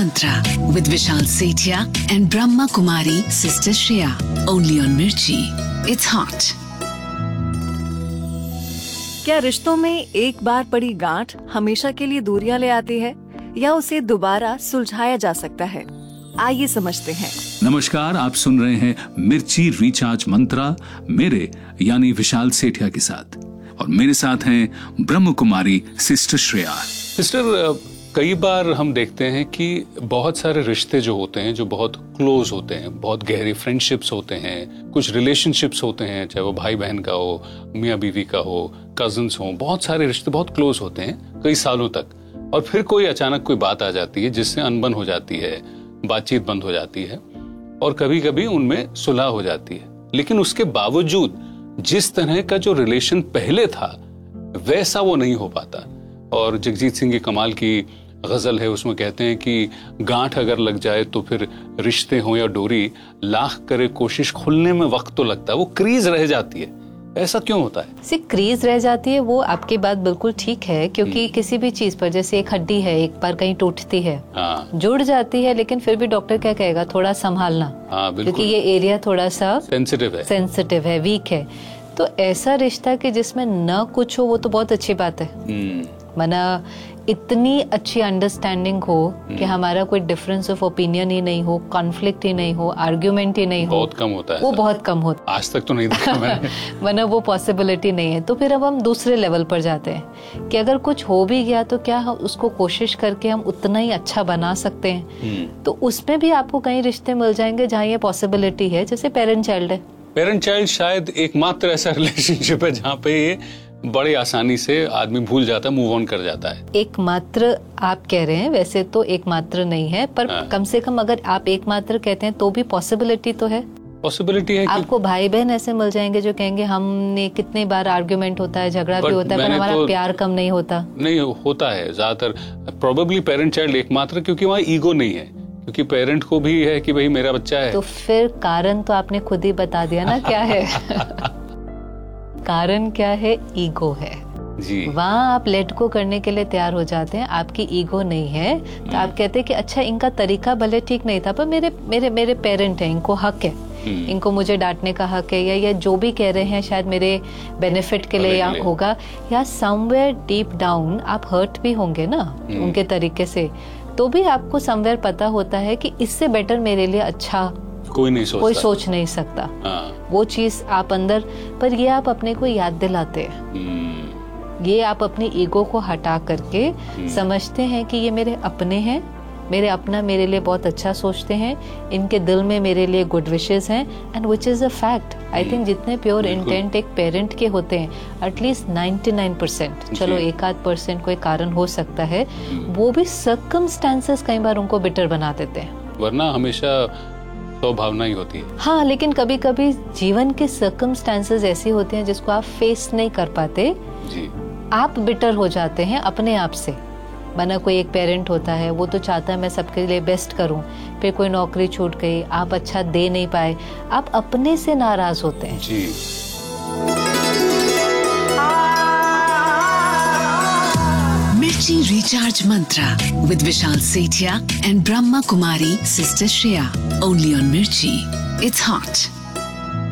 Mantra with Vishal Sethia and Brahma Kumari sister Shreya. Only on Mirchi. It's hot. क्या रिश्तों में एक बार पड़ी गांठ हमेशा के लिए दूरियां ले आती है या उसे दोबारा सुलझाया जा सकता है? आइए समझते हैं। नमस्कार, आप सुन रहे हैं मिर्ची रिचार्ज मंत्रा मेरे यानी विशाल सेठिया के साथ, और मेरे साथ हैं ब्रह्म कुमारी सिस्टर श्रेया। सिस्टर, कई बार हम देखते हैं कि बहुत सारे रिश्ते जो होते हैं जो बहुत क्लोज होते हैं, बहुत गहरी फ्रेंडशिप्स होते हैं, कुछ रिलेशनशिप्स होते हैं, चाहे वो भाई बहन का हो, मियाँ बीवी का हो, कजिन्स हो, बहुत सारे रिश्ते बहुत क्लोज होते हैं कई सालों तक, और फिर कोई अचानक कोई बात आ जाती है जिससे अनबन हो जाती है, बातचीत बंद हो जाती है और कभी कभी उनमें सुलह हो जाती है। लेकिन उसके बावजूद जिस तरह का जो रिलेशन पहले था वैसा वो नहीं हो पाता। और जगजीत सिंह की कमाल की गजल है, उसमें कहते हैं कि गांठ अगर लग जाए तो फिर रिश्ते हो या डोरी, लाख करे कोशिश खुलने में वक्त तो लगता है, वो क्रीज रह जाती है। ऐसा क्यों होता है? क्रीज रह जाती है, वो आपकी बात बिल्कुल ठीक है, क्योंकि किसी भी चीज पर, जैसे एक हड्डी है, एक बार कहीं टूटती है, जुड़ जाती है, लेकिन फिर भी डॉक्टर क्या कहेगा, थोड़ा संभालना, क्योंकि ये एरिया थोड़ा सा सेंसिटिव है, वीक है। तो ऐसा रिश्ता कि जिसमें न कुछ हो वो तो बहुत अच्छी बात है, माना इतनी अच्छी अंडरस्टैंडिंग हो कि हमारा कोई डिफरेंस ऑफ ओपिनियन ही नहीं हो, कॉन्फ्लिक्ट ही नहीं हो, आर्ग्यूमेंट ही नहीं हो, बहुत कम होता है, वो बहुत कम होता है। आज तक तो नहीं देखा मैंने। वरना वो पॉसिबिलिटी नहीं है। तो फिर अब हम दूसरे लेवल पर जाते हैं कि अगर कुछ हो भी गया तो क्या हम उसको कोशिश करके हम उतना ही अच्छा बना सकते हैं। तो उसमें भी आपको कई रिश्ते मिल जाएंगे जहाँ ये पॉसिबिलिटी है, जैसे पेरेंट चाइल्ड है। पेरेंट चाइल्ड शायद एकमात्र ऐसा रिलेशनशिप है जहाँ पे ये बड़ी आसानी से आदमी भूल जाता है, मूव ऑन कर जाता है। एकमात्र आप कह रहे हैं, वैसे तो एकमात्र नहीं है, पर कम से कम अगर आप एकमात्र कहते हैं तो भी पॉसिबिलिटी तो है। पॉसिबिलिटी है। आपको भाई बहन ऐसे मिल जाएंगे जो कहेंगे हमने कितनी बार आर्ग्यूमेंट होता है, झगड़ा भी होता है, पर हमारा प्यार कम नहीं होता। नहीं होता है ज्यादातर, प्रोबेबली पेरेंट चाइल्ड एकमात्र, क्योंकि वहाँ ईगो नहीं है, क्योंकि पेरेंट को भी है कि भाई मेरा बच्चा है। तो फिर कारण तो आपने खुद ही बता दिया ना क्या है। कारण क्या है? ईगो है जी। वहाँ आप लेट को करने के लिए तैयार हो जाते हैं, आपकी ईगो नहीं है, तो आप कहते हैं कि अच्छा इनका तरीका भले ठीक नहीं था, पर मेरे मेरे मेरे पेरेंट हैं, इनको हक है, इनको मुझे डांटने का हक है, या जो भी कह रहे हैं शायद मेरे बेनिफिट के लिए या होगा, या समवेयर डीप डाउन आप हर्ट भी होंगे ना उनके तरीके से, तो भी आपको समवेयर पता होता है कि इससे बेटर मेरे लिए अच्छा कोई सोच नहीं सकता। वो चीज आप अंदर, पर ये आप अपने को याद दिलाते हैं, ये आप अपनी ईगो को हटा करके समझते हैं कि ये मेरे अपने हैं, मेरे अपना मेरे लिए बहुत अच्छा सोचते हैं, इनके दिल में मेरे लिए गुड विशेस हैं, and which is a fact. I think जितने प्योर इंटेंट एक पेरेंट के होते हैं, एटलीस्ट 99%, चलो 1-8% कोई कारण हो सकता है, वो भी सर्कमस्टेंसेस कई बार उनको बिटर बना देते हैं, वरना हमेशा तो भावना ही होती है। हाँ, लेकिन कभी कभी जीवन के सर्कमस्टेंसेस ऐसी होते हैं जिसको आप फेस नहीं कर पाते जी। आप बिटर हो जाते हैं अपने आप से। बना कोई एक पेरेंट होता है, वो तो चाहता है मैं सबके लिए बेस्ट करूं, फिर कोई नौकरी छूट गई, आप अच्छा दे नहीं पाए, आप अपने से नाराज होते हैं जी। Mirchi Recharge Mantra with Vishal Sethia and Brahma Kumari sister Shreya. Only on Mirchi. It's hot.